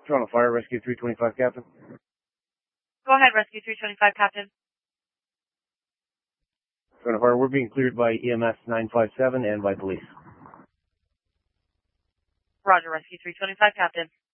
Toronto Fire, Rescue 325, Captain. Go ahead, Rescue 325, Captain. Toronto Fire, we're being cleared by EMS 957 and by police. Roger, Rescue 325, Captain.